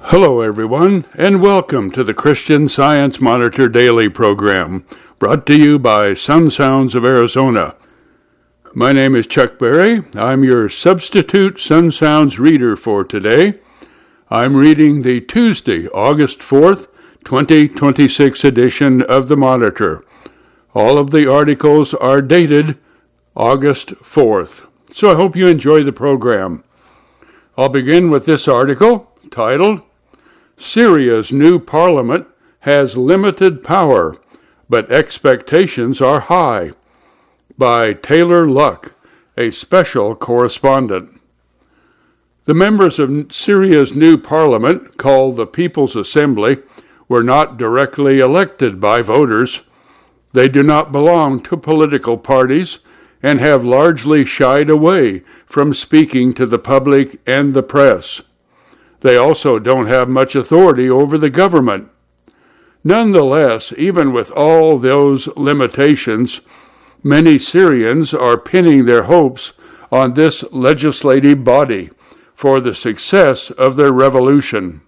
Hello, everyone, and welcome to the Christian Science Monitor Daily program, brought to you by Sun Sounds of Arizona. My name is Chuck Berry. I'm your substitute Sun Sounds reader for today. I'm reading the Tuesday, August 4th, 2026 edition of the Monitor. All of the articles are dated August 4th, so I hope you enjoy the program. I'll begin with this article titled, Syria's new parliament has limited power, but expectations are high, by Taylor Luck, a special correspondent. The members of Syria's new parliament, called the People's Assembly, were not directly elected by voters. They do not belong to political parties and have largely shied away from speaking to the public and the press. They also don't have much authority over the government. Nonetheless, even with all those limitations, many Syrians are pinning their hopes on this legislative body for the success of their revolution.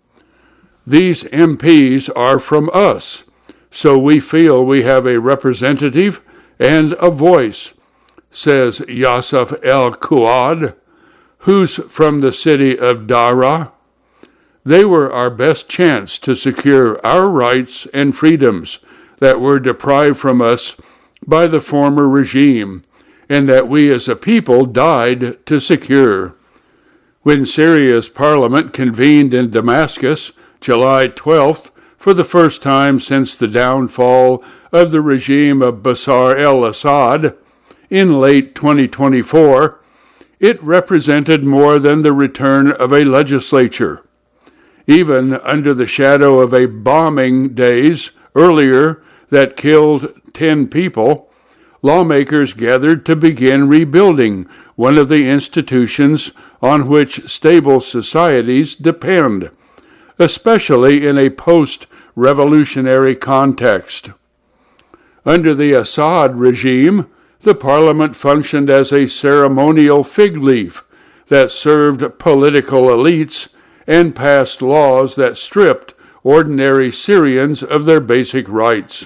These MPs are from us, so we feel we have a representative and a voice, says Yasef El-Kuad, who's from the city of Dara. They were our best chance to secure our rights and freedoms that were deprived from us by the former regime, and that we as a people died to secure. When Syria's parliament convened in Damascus, July 12th, for the first time since the downfall of the regime of Bashar al-Assad in late 2024, it represented more than the return of a legislature. Even under the shadow of a bombing days earlier that killed 10 people, lawmakers gathered to begin rebuilding one of the institutions on which stable societies depend, especially in a post-revolutionary context. Under the Assad regime, the parliament functioned as a ceremonial fig leaf that served political elites and passed laws that stripped ordinary Syrians of their basic rights.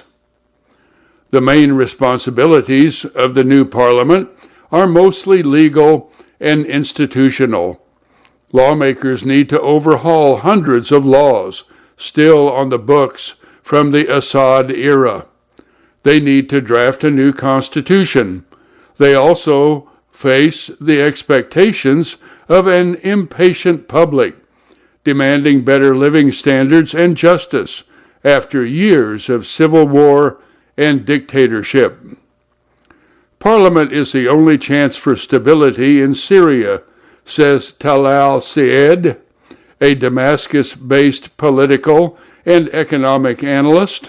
The main responsibilities of the new parliament are mostly legal and institutional. Lawmakers need to overhaul hundreds of laws still on the books from the Assad era. They need to draft a new constitution. They also face the expectations of an impatient public, demanding better living standards and justice after years of civil war and dictatorship. Parliament is the only chance for stability in Syria, says Talal Syed, a Damascus-based political and economic analyst.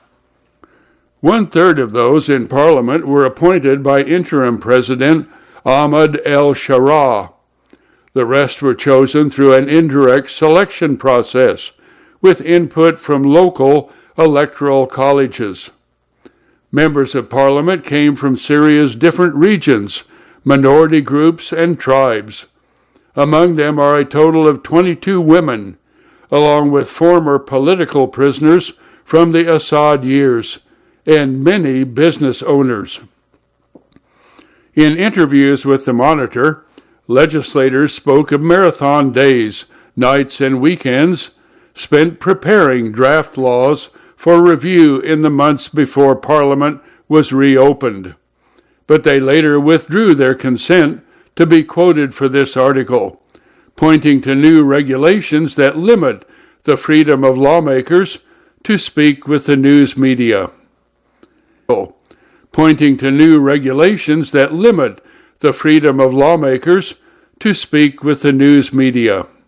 1/3 of those in Parliament were appointed by interim President Ahmad el-Sharaa. The rest were chosen through an indirect selection process, with input from local electoral colleges. Members of Parliament came from Syria's different regions, minority groups, and tribes. Among them are a total of 22 women, along with former political prisoners from the Assad years, and many business owners. In interviews with the Monitor, legislators spoke of marathon days, nights, and weekends spent preparing draft laws for review in the months before Parliament was reopened. But they later withdrew their consent to be quoted for this article, pointing to new regulations that limit the freedom of lawmakers to speak with the news media. Pointing to new regulations that limit the freedom of lawmakers to speak with the news media.